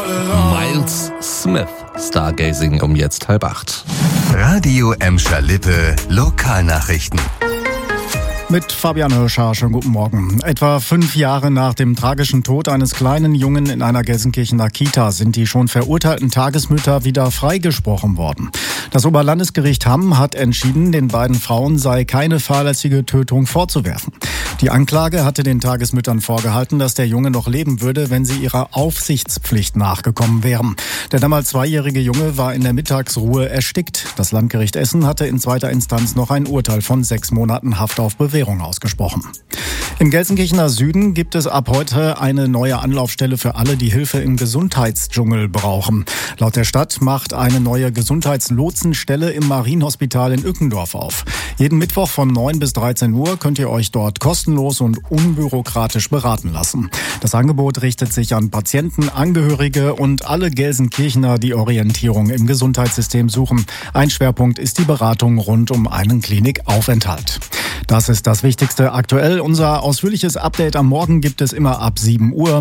Miles Smith, Stargazing um jetzt 7:30. Radio Emscher Lippe, Lokalnachrichten. Mit Fabian Hirscher, schönen guten Morgen. Etwa 5 Jahre nach dem tragischen Tod eines kleinen Jungen in einer Gelsenkirchener Kita sind die schon verurteilten Tagesmütter wieder freigesprochen worden. Das Oberlandesgericht Hamm hat entschieden, den beiden Frauen sei keine fahrlässige Tötung vorzuwerfen. Die Anklage hatte den Tagesmüttern vorgehalten, dass der Junge noch leben würde, wenn sie ihrer Aufsichtspflicht nachgekommen wären. Der damals 2-jährige Junge war in der Mittagsruhe erstickt. Das Landgericht Essen hatte in zweiter Instanz noch ein Urteil von 6 Monaten Haft auf Bewährung ausgesprochen. Im Gelsenkirchener Süden gibt es ab heute eine neue Anlaufstelle für alle, die Hilfe im Gesundheitsdschungel brauchen. Laut der Stadt macht eine neue Gesundheitslotsenstelle im Marienhospital in Ückendorf auf. Jeden Mittwoch von 9 bis 13 Uhr könnt ihr euch dort kostenlos und unbürokratisch beraten lassen. Das Angebot richtet sich an Patienten, Angehörige und alle Gelsenkirchener, die Orientierung im Gesundheitssystem suchen. Ein Schwerpunkt ist die Beratung rund um einen Klinikaufenthalt. Das ist das Wichtigste aktuell. Unser ausführliches Update am Morgen gibt es immer ab 7 Uhr.